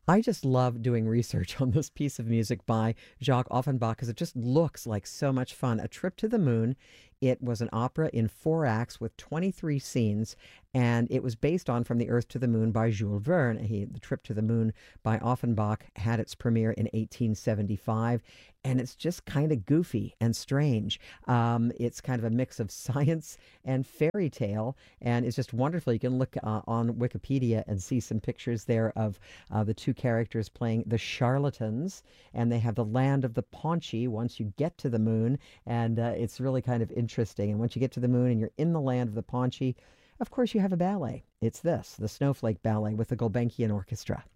I just love doing research on this piece of music by Jacques Offenbach because it just looks like so much fun. A Trip to the Moon. It was an opera in four acts with 23 scenes, and it was based on From the Earth to the Moon by Jules Verne. The Trip to the Moon by Offenbach had its premiere in 1875, and it's just kind of goofy and strange. It's kind of a mix of science and fairy tale, and it's just wonderful. You can look on Wikipedia and see some pictures there of the two characters playing the charlatans, and they have the land of the Paunchy once you get to the moon, and it's really kind of interesting. And once you get to the moon and you're in the land of the Paunchy, of course you have a ballet. It's this, the Snowflake Ballet with the Gulbenkian Orchestra.